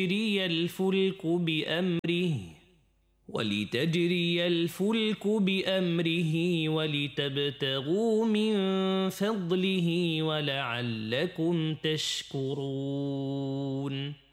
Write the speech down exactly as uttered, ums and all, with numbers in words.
ولتجري الفلك بأمره ولتجري الفلك بأمره ولتبتغوا من فضله ولعلكم تشكرون